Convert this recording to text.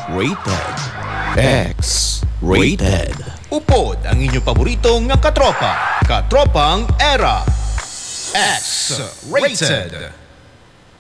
X-Rated. X-Rated. Upod ang inyong paborito nga katropa. Katropang Era. X-Rated.